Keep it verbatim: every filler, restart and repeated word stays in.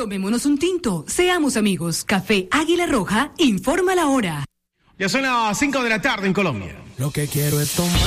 Tomémonos un tinto, seamos amigos. Café Águila Roja, informa la hora. Ya son las cinco de la tarde en Colombia. Lo que quiero es tomar.